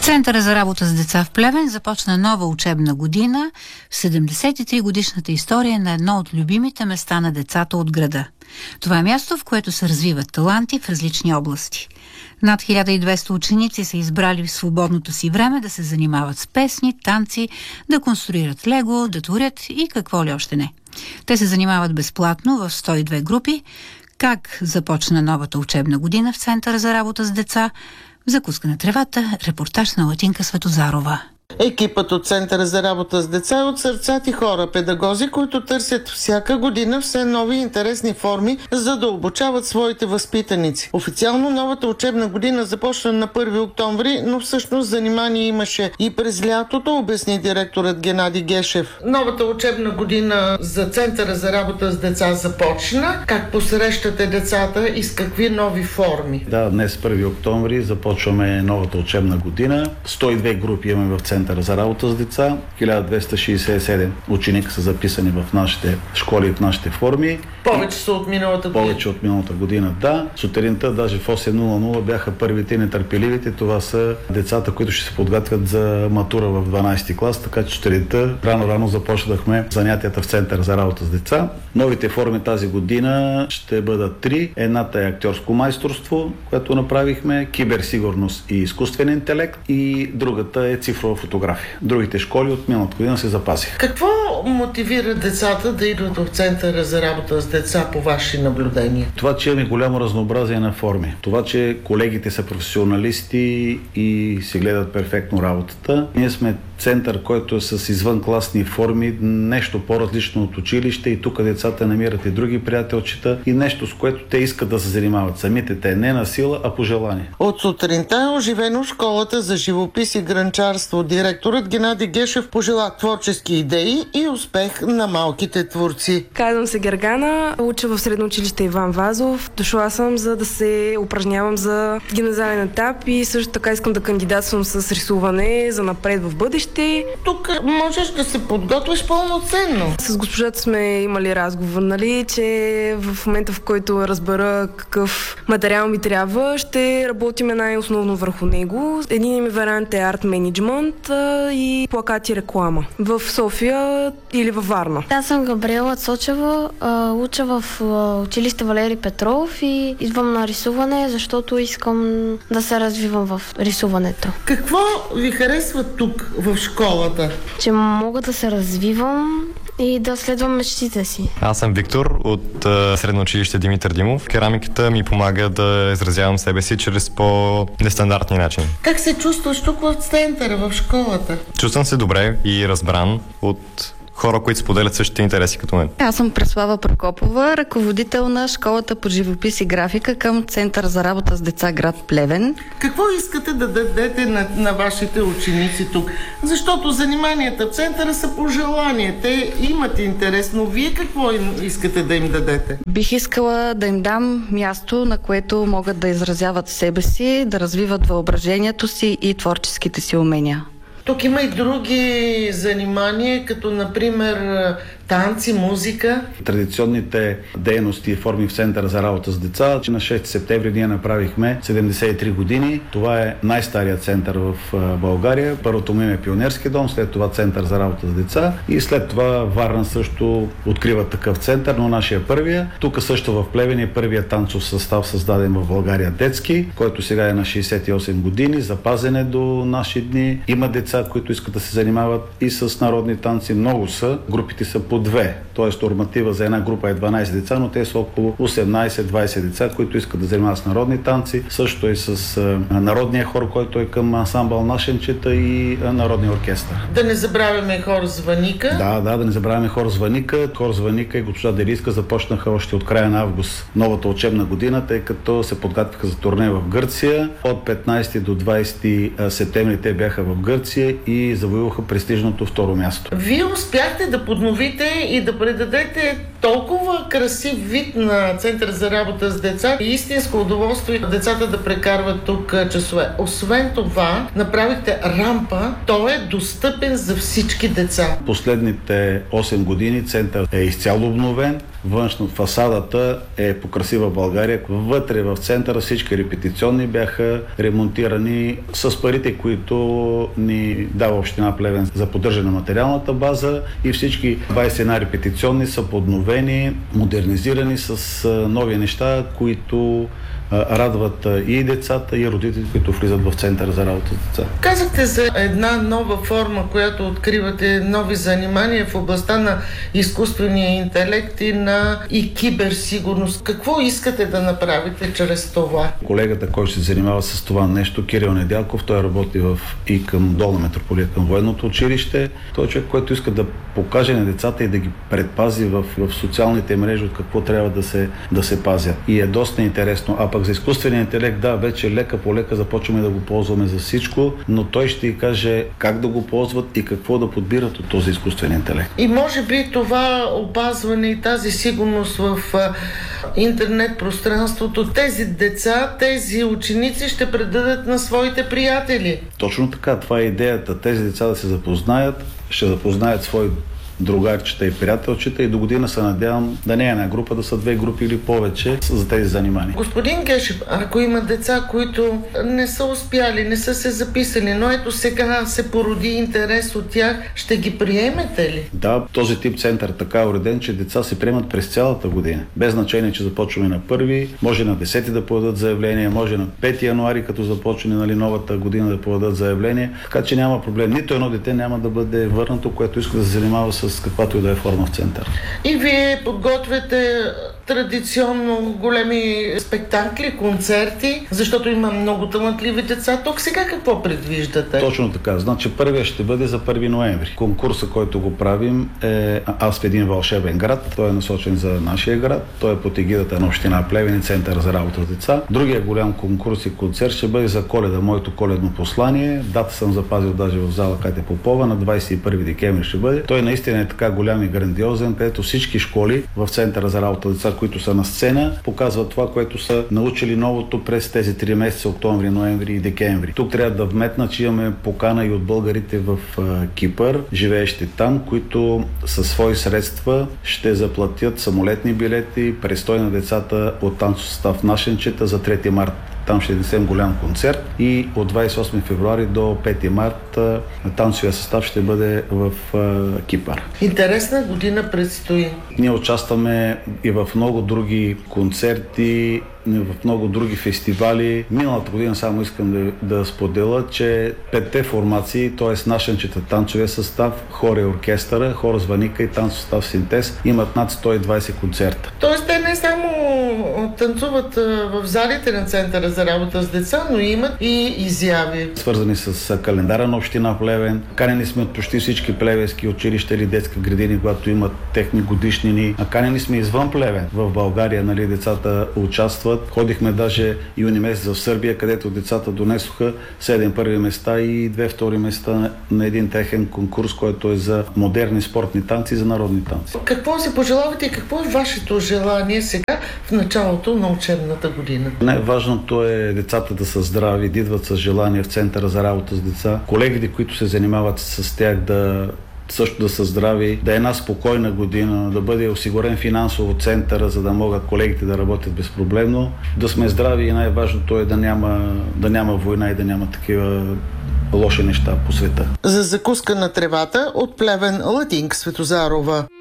Центъра за работа с деца в Плевен започна нова учебна година в 73-годишната история на едно от любимите места на децата от града. Това е място, в което се развиват таланти в различни области. Над 1200 ученици са избрали в свободното си време да се занимават с песни, танци, да конструират лего, да творят и какво ли още не. Те се занимават безплатно в 102 групи. Как започна новата учебна година в Центъра за работа с деца? В закуска на тревата, репортаж на Латинка Светозарова. Екипът от Центъра за работа с деца е от сърцати хора, педагози, които търсят всяка година все нови интересни форми, за да обучават своите възпитаници. Официално новата учебна година започна на 1 октомври, но всъщност занимание имаше и през лятото, обясни директорът Геннади Гешев. Новата учебна година за Центъра за работа с деца започна. Как посрещате децата и с какви нови форми? Да, днес 1 октомври започваме новата учебна година. 102 групи имаме в Центъра за работа с деца. 1267 ученика са записани в нашите школи и в нашите форми. Повече са от миналата година. Повече от миналата година, да. Сутринта, даже в 8:00 бяха първите нетърпеливите. Това са децата, които ще се подготвят за матура в 12 клас, така че сутринта рано започнахме занятията в Център за работа с деца. Новите форми тази година ще бъдат 3. Едната е актьорско майсторство, което направихме, киберсигурност и изкуствен интелект, и другата е цифрова фотография. Другите школи от миналата година се запасиха. Какво мотивира децата да идват в Центъра за работа с деца по ваши наблюдения? Това, че имаме голямо разнообразие на форми. Това, че колегите са професионалисти и си гледат перфектно работата. Ние сме център, който е с извънкласни форми, нещо по-различно от училище, и тук децата намират и други приятелчета и нещо, с което те искат да се занимават. Самите те не на сила, а по желание. От сутринта е оживено школата за живопис и гранчарство. Директорът Геннади Гешев пожела творчески идеи и успех на малките творци. Казвам се Гергана, уча в средно училище Иван Вазов. Дошла съм, за да се упражнявам за гимназиален етап и също така искам да кандидатствам с рисуване за напред в бъдеще. Тук можеш да се подготвиш пълноценно. С госпожата сме имали разговор, нали, че в момента, в който разбера какъв материал ми трябва, ще работим най-основно върху него. Един ми вариант е арт менеджмент и плакати реклама. В София или във Варна. Аз съм Габриела Цочева, уча в училище Валери Петров и идвам на рисуване, защото искам да се развивам в рисуването. Какво ви харесва тук в школата? Че мога да се развивам и да следвам мечтите си. Аз съм Виктор от средно училище Димитър Димов. Керамиката ми помага да изразявам себе си чрез по-нестандартни начини. Как се чувстваш тук в центъра, в школата? Чувствам се добре и разбран от хора, които споделят същите интереси като мен. Аз съм Преслава Прокопова, ръководител на школата по живопис и графика към Център за работа с деца град Плевен. Какво искате да дадете на вашите ученици тук? Защото заниманията в центъра са по желание. Те имат интерес, но вие какво искате да им дадете? Бих искала да им дам място, на което могат да изразяват себе си, да развиват въображението си и творческите си умения. Тук има и други занимания, като например танци, музика. Традиционните дейности и форми в Центъра за работа с деца, че на 6 септември ние направихме 73 години. Това е най-старият център в България. Първото му име е Пионерски дом, след това Център за работа с деца и след това Варна също открива такъв център, но нашия първия. Тук също в Плевен е първият танцов състав, създаден в България, детски, който сега е на 68 години, запазен е до наши дни. Има деца, които искат да се занимават и с народни танци. Много са. Групите са по 2. Т.е. норматива за една група е 12 деца, но те са около 18-20 деца, които искат да занимават с народни танци. Също и с народния хор, който е към ансамбъл Нашенчета и народния оркестър. Да не забравяме хор Звъника. Да не забравяме хор Звъника. Хор Звъника и госпожа Дериска започнаха още от края на август новата учебна година, тъй като се подготвиха за турне в Гърция. От 15 до 20 септември те бяха в Гърция и завоюваха престижното второ място. Вие успяхте да подновите и да предадете толкова красив вид на Център за работа с деца и истинско удоволствие децата да прекарват тук часове. Освен това, направихте рампа, той е достъпен за всички деца. Последните 8 години център е изцяло обновен. Външно фасадата е по красива България. Вътре в центъра всички репетиционни бяха ремонтирани с парите, които ни дава община Плевен за поддържане на материалната база, и всички 21 репетиционни са подновени, модернизирани с нови неща, които радват и децата, и родителите, които влизат в Центъра за работа с деца. Казахте за една нова форма, която откривате, нови занимания в областта на изкуствения интелект и киберсигурност. Какво искате да направите чрез това? Колегата, който се занимава с това нещо, Кирил Недялков, той работи и към Долна митрополия, към военното училище. Той е човек, който иска да покаже на децата и да ги предпази в социалните мрежи от какво трябва да се пазят. И е доста интересно. А пък за изкуствения интелект, да, вече лека по лека започваме да го ползваме за всичко, но той ще ни каже как да го ползват и какво да подбират от този изкуствен интелект. И може би това опазване и тази сигурност в интернет пространството, тези деца, тези ученици ще предадат на своите приятели. Точно така, това е идеята. Тези деца да се запознаят, ще запознаят свои другарчета и приятелчета, и до година се надявам да не е една група, да са 2 групи или повече за тези занимания. Господин Гешев, ако има деца, които не са успяли, не са се записали, но ето сега се породи интерес от тях, ще ги приемете ли? Да, този тип център така е уреден, че деца се приемат през цялата година. Без значение, че започваме на 1, може на 10 да подадат заявление, може на 5 януари, като започне новата година, да подадат заявление. Така че няма проблем. Нито едно дете няма да бъде върнато, което иска да се занимава с каквато и да е форма в център. И вие подготвяте традиционно големи спектакли, концерти, защото има много талантливи деца. Тук сега какво предвиждате? Точно така. Значи първия ще бъде за 1 ноември. Конкурса, който го правим, е Аз в един вълшебен град. Той е насочен за нашия град. Той е под егидата на община Плевен и Център за работа с деца. Другия голям конкурс и концерт ще бъде за Коледа, моето коледно послание. Дата съм запазил даже в зала Катя Попова, на 21 декември ще бъде. Той наистина е така голям и грандиозен, където всички школи в Центъра за работа с деца, които са на сцена, показват това, което са научили новото през тези 3 месеца, октомври, ноември и декември. Тук трябва да вметна, че имаме покана и от българите в Кипър, живеещи там, които със свои средства ще заплатят самолетни билети, престой на децата от танцов състав Нашенчета за 3 март. Там ще днесем голям концерт и от 28 февруари до 5 март танцовия състав ще бъде в Кипър. Интересна година предстои. Ние участваме и в много други концерти, в много други фестивали. Миналата година само искам да споделя, че 5 формации, т.е. Нашенчета танцовия състав, хор и оркестъра, хор звъника и танцов състав Синтез имат над 120 концерта. Тоест те не само танцуват в залите на Центъра за работа с деца, но имат и изяви. Свързани с календара на община Плевен. Канени сме от почти всички плевенски училища или детски градини, когато имат техни годишнини. А канени сме извън Плевен. В България, децата участват. Ходихме даже юни месец в Сърбия, където децата донесоха 7 първи места и 2 втори места на един техен конкурс, който е за модерни спортни танци и за народни танци. Какво си пожелавате и какво е вашето желание сега в началото на учебната година? Най-важното е децата да са здрави, да идват с желание в Центъра за работа с деца. Колегите, които се занимават с тях, също да са здрави, да е една спокойна година, да бъде осигурен финансово центъра, за да могат колегите да работят безпроблемно, да сме здрави и най-важното е да няма война и да няма такива лоши неща по света. За закуска на тревата от Плевен Ладинка Светозарова.